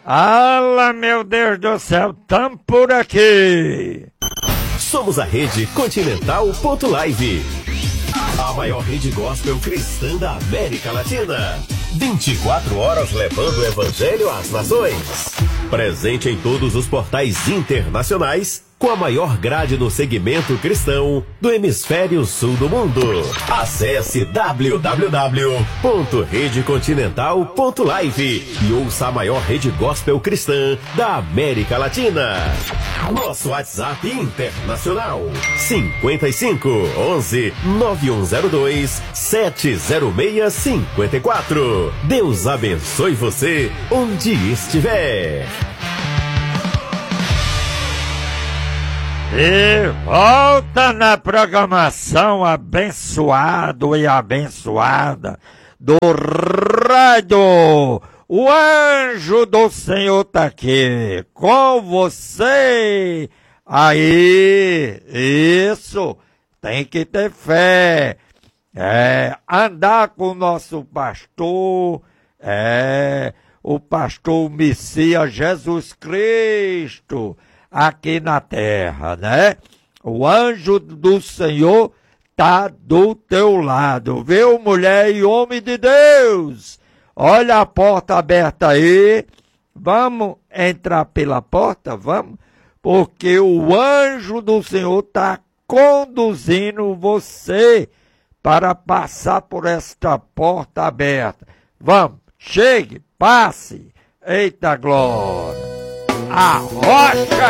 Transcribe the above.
Ala, meu Deus do céu, tamo por aqui. Somos a Rede Continental.live, a maior rede gospel cristã da América Latina. 24 horas levando o evangelho às nações. Presente em todos os portais internacionais, com a maior grade no segmento cristão do hemisfério sul do mundo. Acesse www.redecontinental.live e ouça a maior rede gospel cristã da América Latina. Nosso WhatsApp internacional 55 11 9102 70654. Deus abençoe você onde estiver. E volta na programação abençoado e abençoada do rádio. O anjo do Senhor tá aqui com você. Aí, isso, tem que ter fé. Andar com o nosso pastor, o pastor Messias Jesus Cristo, aqui na terra, né? O anjo do Senhor tá do teu lado, viu, mulher e homem de Deus? Olha a porta aberta aí, vamos entrar pela porta, vamos? Porque o anjo do Senhor tá conduzindo você para passar por esta porta aberta. Vamos, chegue, passe, eita glória! A rocha